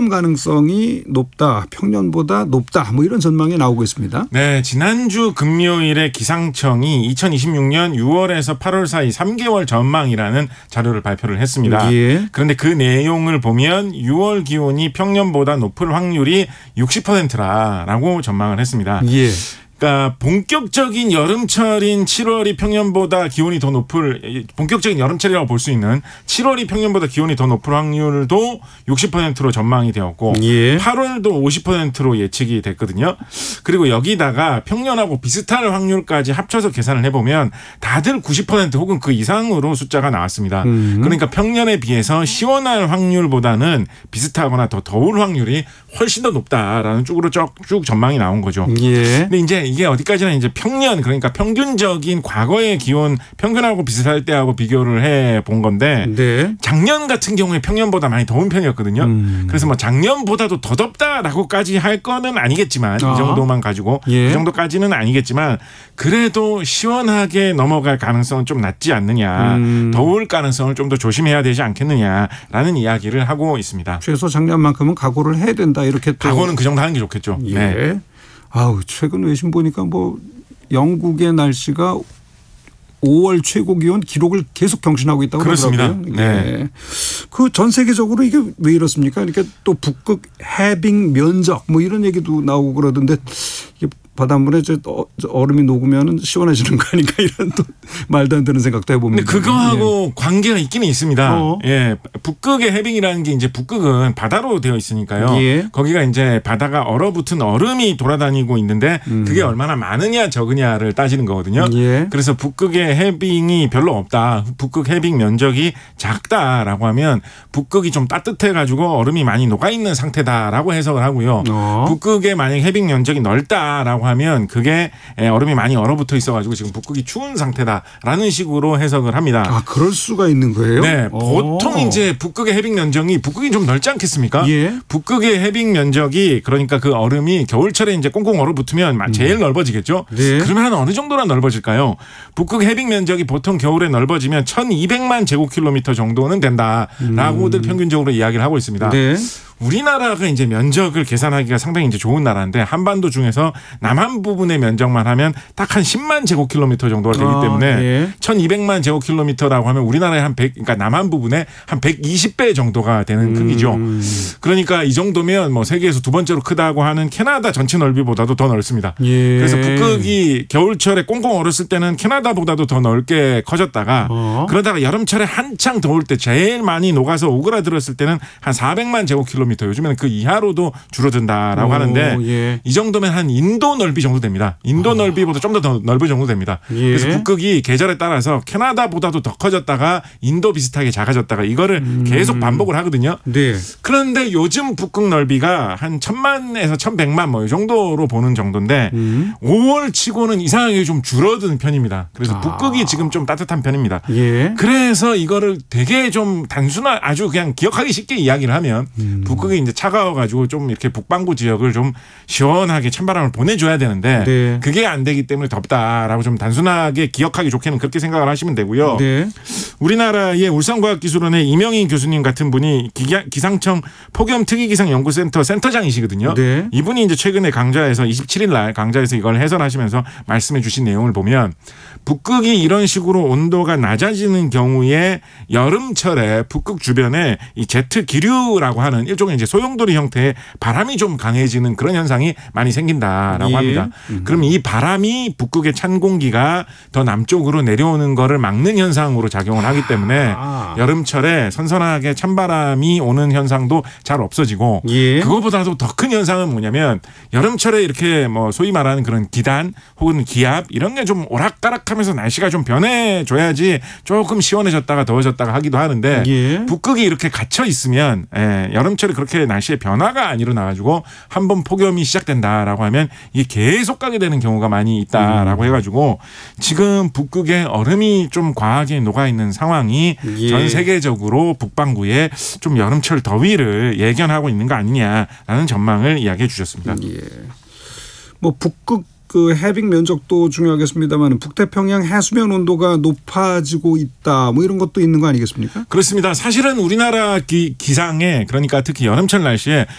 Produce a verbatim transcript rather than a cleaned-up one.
폭염 가능성이 높다. 평년보다 높다. 뭐 이런 전망이 나오고 있습니다. 네. 지난주 금요일에 기상청이 이천이십육 년 유월에서 팔월 사이 삼 개월 전망이라는 자료를 발표를 했습니다. 예. 그런데 그 내용을 보면 유월 기온이 평년보다 높을 확률이 육십 퍼센트라고 전망을 했습니다. 예. 그러니까 본격적인 여름철인 칠월이 평년보다 기온이 더 높을 본격적인 여름철이라고 볼 수 있는 칠월이 평년보다 기온이 더 높을 확률도 육십 퍼센트로 전망이 되었고 예. 팔월도 오십 퍼센트로 예측이 됐거든요. 그리고 여기다가 평년하고 비슷할 확률까지 합쳐서 계산을 해보면 다들 구십 퍼센트 혹은 그 이상으로 숫자가 나왔습니다. 음. 그러니까 평년에 비해서 시원할 확률보다는 비슷하거나 더 더울 확률이 훨씬 더 높다라는 쪽으로 쭉, 쭉 전망이 나온 거죠. 예. 근데 이제 이게 어디까지나 이제 평년 그러니까 평균적인 과거의 기온 평균하고 비슷할 때하고 비교를 해 본 건데 네. 작년 같은 경우에 평년보다 많이 더운 편이었거든요. 음. 그래서 뭐 작년보다도 더 덥다라고까지 할 거는 아니겠지만 아. 이 정도만 가지고 예. 그 정도까지는 아니겠지만 그래도 시원하게 넘어갈 가능성은 좀 낮지 않느냐. 음. 더울 가능성을 좀 더 조심해야 되지 않겠느냐라는 이야기를 하고 있습니다. 최소 작년만큼은 각오를 해야 된다. 이렇게 또. 각오는 그 정도 하는 게 좋겠죠. 예. 네. 아우 최근 외신 보니까 뭐 영국의 날씨가 오월 최고 기온 기록을 계속 경신하고 있다고 그렇습니다. 그러더라고요. 네. 예. 그 전 세계적으로 이게 왜 이렇습니까? 그러니까 또 북극 해빙 면적 뭐 이런 얘기도 나오고 그러던데 이게 바닷물에 저 얼음이 녹으면 시원해지는 거 아닌가 이런 또 말도 안 되는 생각도 해봅니다. 근데 그거하고 예. 관계가 있기는 있습니다. 어. 예, 북극의 해빙이라는 게 이제 북극은 바다로 되어 있으니까요. 예. 거기가 이제 바다가 얼어붙은 얼음이 돌아다니고 있는데 음. 그게 얼마나 많으냐 적으냐를 따지는 거거든요. 예. 그래서 북극의 해빙이 별로 없다. 북극 해빙 면적이 작다라고 하면 북극이 좀 따뜻해가지고 얼음이 많이 녹아 있는 상태다라고 해석을 하고요. 어. 북극의 만약 해빙 면적이 넓다라고 하면 그게 얼음이 많이 얼어붙어 있어가지고 지금 북극이 추운 상태다라는 식으로 해석을 합니다. 아 그럴 수가 있는 거예요? 네, 오. 보통 이제 북극의 해빙 면적이 북극이 좀 넓지 않겠습니까? 예. 북극의 해빙 면적이 그러니까 그 얼음이 겨울철에 이제 꽁꽁 얼어붙으면 제일 음. 넓어지겠죠. 네. 그러면 한 어느 정도나 넓어질까요? 북극 해빙 면적이 보통 겨울에 넓어지면 천이백만 제곱킬로미터 정도는 된다라고들 음. 평균적으로 이야기를 하고 있습니다. 네. 우리나라가 이제 면적을 계산하기가 상당히 이제 좋은 나라인데 한반도 중에서 남한 부분의 면적만 하면 딱 한 십만 제곱킬로미터 정도가 되기 아, 때문에 예. 천이백만 제곱킬로미터라고 하면 우리나라의 한 백, 그러니까 남한 부분의 한 백이십 배 정도가 되는 크기죠. 음. 그러니까 이 정도면 뭐 세계에서 두 번째로 크다고 하는 캐나다 전체 넓이보다도 더 넓습니다. 예. 그래서 북극이 겨울철에 꽁꽁 얼었을 때는 캐나다보다도 더 넓게 커졌다가 어. 그러다가 여름철에 한창 더울 때 제일 많이 녹아서 오그라들었을 때는 한 사백만 제곱킬로미터 요즘에는 그 이하로도 줄어든다라고 오, 하는데 예. 이 정도면 한 인도 넓이 정도 됩니다. 인도 아. 넓이보다 좀 더 넓은 정도 됩니다. 예. 그래서 북극이 계절에 따라서 캐나다보다도 더 커졌다가 인도 비슷하게 작아졌다가 이거를 음. 계속 반복을 하거든요. 네. 그런데 요즘 북극 넓이가 한 천만에서 천백만 뭐 이 정도로 보는 정도인데 음. 오월 치고는 이상하게 좀 줄어든 편입니다. 그래서 아. 북극이 지금 좀 따뜻한 편입니다. 예. 그래서 이거를 되게 좀 단순한 아주 그냥 기억하기 쉽게 이야기를 하면 음. 북극이 이제 차가워가지고 좀 이렇게 북반구 지역을 좀 시원하게 찬바람을 보내줘야 되는데 네. 그게 안 되기 때문에 덥다라고 좀 단순하게 기억하기 좋게는 그렇게 생각을 하시면 되고요. 네. 우리나라의 울산과학기술원의 이명희 교수님 같은 분이 기상청 폭염특이기상연구센터 센터장이시거든요. 네. 이분이 이제 최근에 강좌에서 이십칠 일 날 강좌에서 이걸 해설하시면서 말씀해 주신 내용을 보면 북극이 이런 식으로 온도가 낮아지는 경우에 여름철에 북극 주변에 이 제트 기류라고 하는 일종의 이제 소용돌이 형태의 바람이 좀 강해지는 그런 현상이 많이 생긴다라고 예. 합니다. 음. 그럼 이 바람이 북극의 찬 공기가 더 남쪽으로 내려오는 거를 막는 현상으로 작용을 하기 때문에 아. 여름철에 선선하게 찬바람이 오는 현상도 잘 없어지고 예. 그거보다도 더 큰 현상은 뭐냐면 여름철에 이렇게 뭐 소위 말하는 그런 기단 혹은 기압 이런 게 좀 오락가락하면서 날씨가 좀 변해줘야지 조금 시원해졌다가 더워졌다가 하기도 하는데 예. 북극이 이렇게 갇혀 있으면 예, 여름철에 그렇게 날씨의 변화가 안 일어나가지고 한번 폭염이 시작된다라고 하면 이게 계속 가게 되는 경우가 많이 있다라고 음. 해가지고 지금 북극에 얼음이 좀 과하게 녹아 있는 상황이 예. 전 세계적으로 북반구에 좀 여름철 더위를 예견하고 있는 거 아니냐라는 전망을 이야기해 주셨습니다. 예. 뭐 북극 그 해빙 면적도 중요하겠습니다만 북태평양 해수면 온도가 높아지고 있다 뭐 이런 것도 있는 거 아니겠습니까? 그렇습니다. 사실은 우리나라 기, 기상에 그러니까 특히 여름철 날씨에